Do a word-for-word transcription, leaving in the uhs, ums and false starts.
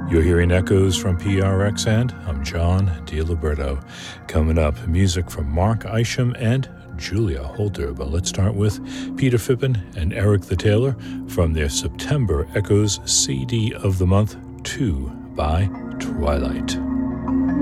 You're hearing echoes from P R X, and I'm John DiLiberto. Coming up, music from Mark Isham and Julia Holter. But let's start with Peter Phippen and Eric the Tailor from their September Echoes C D of the Month, two by Twilight.